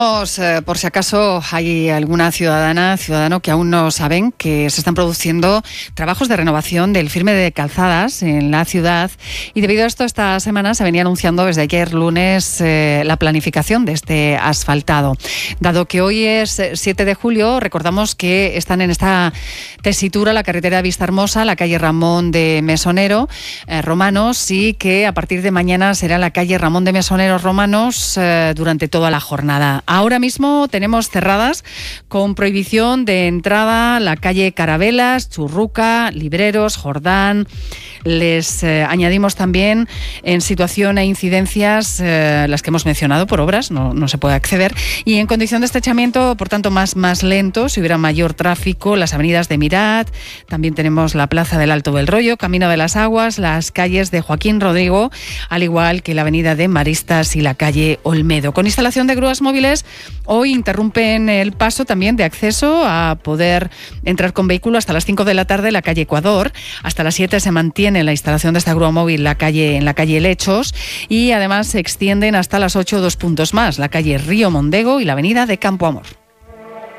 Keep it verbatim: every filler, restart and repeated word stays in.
Eh, por si acaso hay alguna ciudadana, ciudadano que aún no saben que se están produciendo trabajos de renovación del firme de calzadas en la ciudad, y debido a esto esta semana se venía anunciando desde ayer lunes eh, la planificación de este asfaltado. Dado que hoy es siete de julio, recordamos que están en esta tesitura la carretera de Vistahermosa, la calle Ramón de Mesonero, eh, Romanos, y que a partir de mañana será la calle Ramón de Mesonero, Romanos, eh, durante toda la jornada. Ahora mismo tenemos cerradas con prohibición de entrada la calle Carabelas, Churruca, Libreros, Jordán. Les eh, añadimos también en situación e incidencias eh, las que hemos mencionado por obras, no, no se puede acceder. Y en condición de estrechamiento, por tanto, más, más lento, si hubiera mayor tráfico, las avenidas de Mirat, también tenemos la Plaza del Alto del Rollo, Camino de las Aguas, las calles de Joaquín Rodrigo, al igual que la avenida de Maristas y la calle Olmedo. Con instalación de grúas móviles, hoy interrumpen el paso también de acceso a poder entrar con vehículo hasta las cinco de la tarde la calle Ecuador. Hasta las siete se mantiene la instalación de esta grúa móvil la calle, en la calle Lechos, y además se extienden hasta las ocho dos puntos más, la calle Río Mondego y la avenida de Campo Amor.